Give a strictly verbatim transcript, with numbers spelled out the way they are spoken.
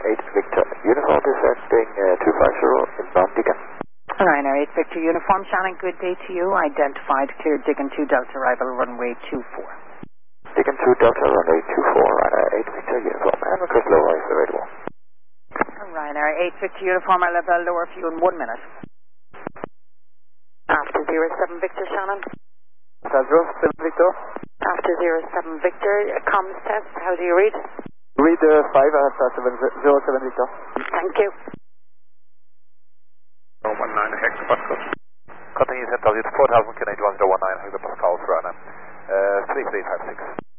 eight Victor Uniform descending uh, two five zero inbound Deacon. Ryanair eight Victor Uniform, Shannon, good day to you. Identified, cleared Deacon two Delta, arrival runway two four. Deacon two Delta, runway two four, Ryanair eight Victor Uniform, and request low rise available. Ryanair eight Victor Uniform, I'll level lower for you in one minute. After zero seven Victor, Shannon. zero seven Victor. After zero seven Victor, comms test, how do you read? Read uh, five at zero seven Victor. Thank you. one nine hectopascal. Continue to altitude four thousand, Canadian one zero one nine hectopascal for Ryanair. Uh, three three five six.